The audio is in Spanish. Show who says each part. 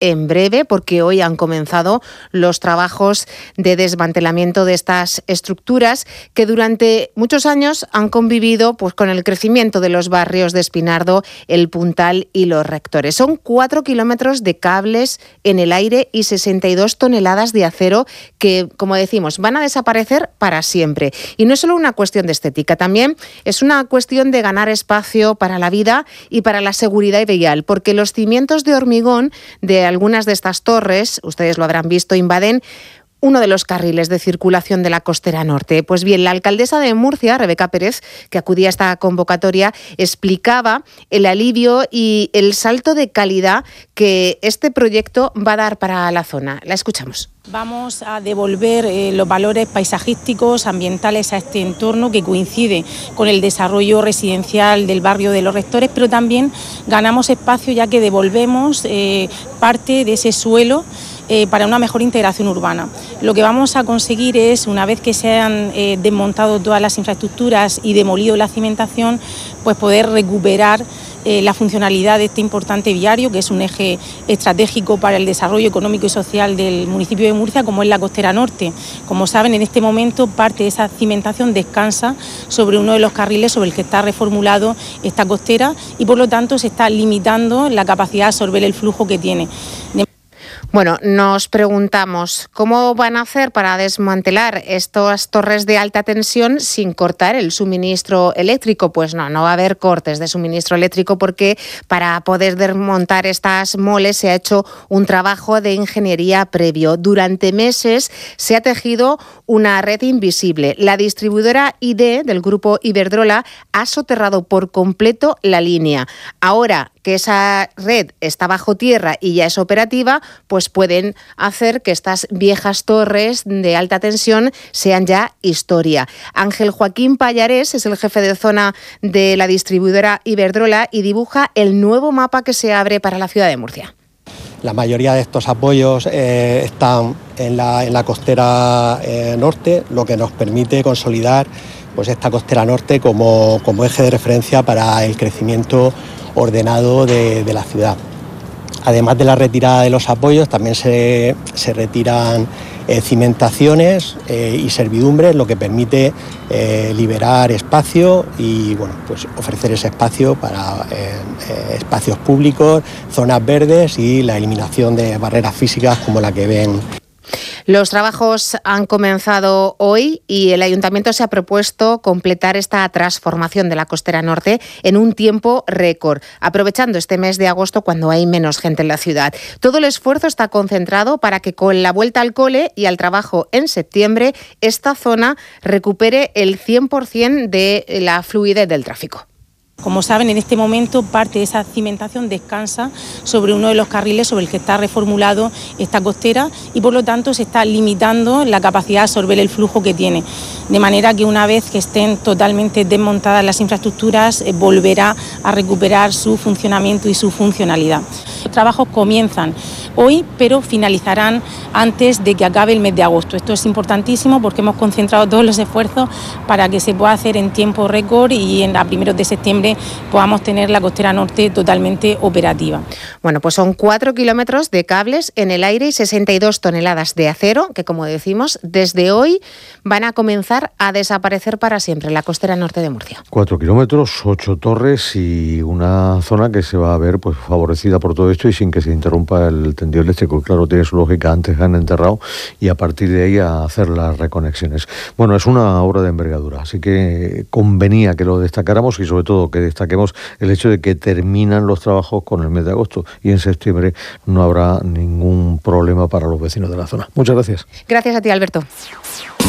Speaker 1: en breve, porque hoy han comenzado los trabajos de desmantelamiento de estas estructuras que durante muchos años han convivido pues, con el crecimiento de los barrios de Espinardo, El Puntal y Los Rectores. Son 4 kilómetros de cables en el aire y 62 toneladas de acero que, como decimos, van a desaparecer para siempre. Y no es solo una cuestión de estética, también es una cuestión de ganar espacio para la vida y para la seguridad vial, porque los cimientos de hormigón de algunas de estas torres, ustedes lo habrán visto, invaden uno de los carriles de circulación de la costera norte. Pues bien, la alcaldesa de Murcia, Rebeca Pérez, que acudía a esta convocatoria, explicaba el alivio y el salto de calidad que este proyecto va a dar para la zona. La escuchamos.
Speaker 2: Vamos a devolver los valores paisajísticos, ambientales a este entorno que coincide con el desarrollo residencial del barrio de Los Rectores, pero también ganamos espacio ya que devolvemos parte de ese suelo para una mejor integración urbana. Lo que vamos a conseguir es, una vez que se han desmontado todas las infraestructuras y demolido la cimentación, pues poder recuperar la funcionalidad de este importante viario, que es un eje estratégico para el desarrollo económico y social del municipio de Murcia, como es la costera norte. Como saben, en este momento parte de esa cimentación descansa sobre uno de los carriles sobre el que está reformulado esta costera y por lo tanto se está limitando la capacidad de absorber el flujo que tiene.
Speaker 1: Bueno, nos preguntamos cómo van a hacer para desmantelar estas torres de alta tensión sin cortar el suministro eléctrico. Pues no va a haber cortes de suministro eléctrico porque para poder desmontar estas moles se ha hecho un trabajo de ingeniería previo. Durante meses se ha tejido una red invisible. La distribuidora ID del grupo Iberdrola ha soterrado por completo la línea. Ahora que esa red está bajo tierra y ya es operativa, pues pueden hacer que estas viejas torres de alta tensión sean ya historia. Ángel Joaquín Pallarés es el jefe de zona de la distribuidora Iberdrola y dibuja el nuevo mapa que se abre para la ciudad de Murcia.
Speaker 3: La mayoría de estos apoyos están en la costera norte, lo que nos permite consolidar pues esta costera norte como eje de referencia para el crecimiento ordenado de la ciudad. Además de la retirada de los apoyos, también se retiran cimentaciones y servidumbres, lo que permite liberar espacio y pues ofrecer ese espacio para espacios públicos, zonas verdes y la eliminación de barreras físicas como la que ven.
Speaker 1: Los trabajos han comenzado hoy y el Ayuntamiento se ha propuesto completar esta transformación de la costera norte en un tiempo récord, aprovechando este mes de agosto cuando hay menos gente en la ciudad. Todo el esfuerzo está concentrado para que con la vuelta al cole y al trabajo en septiembre, esta zona recupere el 100% de la fluidez del tráfico.
Speaker 2: Como saben, en este momento parte de esa cimentación descansa sobre uno de los carriles sobre el que está reformulado esta costera y por lo tanto se está limitando la capacidad de absorber el flujo que tiene. De manera que una vez que estén totalmente desmontadas las infraestructuras, volverá a recuperar su funcionamiento y su funcionalidad. Los trabajos comienzan hoy, pero finalizarán antes de que acabe el mes de agosto. Esto es importantísimo porque hemos concentrado todos los esfuerzos para que se pueda hacer en tiempo récord y a primeros de septiembre podamos tener la costera norte totalmente operativa.
Speaker 1: Bueno, pues son 4 kilómetros de cables en el aire y 62 toneladas de acero que, como decimos, desde hoy van a comenzar a desaparecer para siempre en la costera norte de Murcia.
Speaker 4: 4 kilómetros, 8 torres y una zona que se va a ver pues favorecida por todo esto y sin que se interrumpa el tendido eléctrico. Claro, tiene su lógica, antes han enterrado y a partir de ahí a hacer las reconexiones. Bueno, es una obra de envergadura, así que convenía que lo destacáramos y sobre todo que destaquemos el hecho de que terminan los trabajos con el mes de agosto y en septiembre no habrá ningún problema para los vecinos de la zona. Muchas gracias.
Speaker 1: Gracias a ti, Alberto.